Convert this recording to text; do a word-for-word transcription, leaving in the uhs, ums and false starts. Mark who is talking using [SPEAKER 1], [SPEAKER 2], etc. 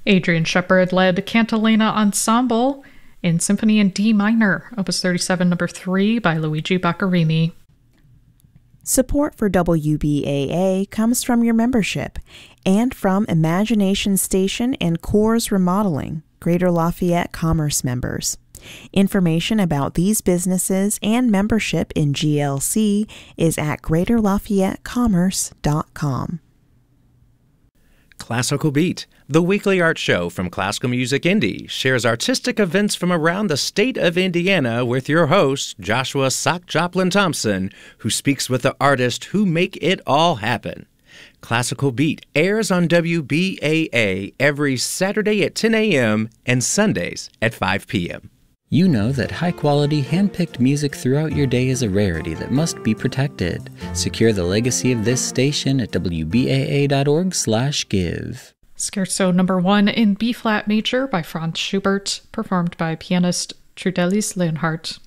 [SPEAKER 1] Adrian Shepard led Cantilena Ensemble in Symphony in D minor, Opus thirty-seven, number three by Luigi Boccherini.
[SPEAKER 2] Support for W B A A comes from your membership and from Imagination Station and Coors Remodeling, Greater Lafayette Commerce members. Information about these businesses and membership in G L C is at greater lafayette commerce dot com.
[SPEAKER 3] Classical Beat, the weekly art show from Classical Music Indy, shares artistic events from around the state of Indiana with your host, Joshua Sock Joplin Thompson, who speaks with the artists who make it all happen. Classical Beat airs on W B A A every Saturday at ten a.m. and Sundays at five p.m.
[SPEAKER 4] You know that high-quality, hand-picked music throughout your day is a rarity that must be protected. Secure the legacy of this station at w b a a dot org slash give.
[SPEAKER 1] Scherzo number one in B-flat major by Franz Schubert, performed by pianist Trudelis Leonhardt.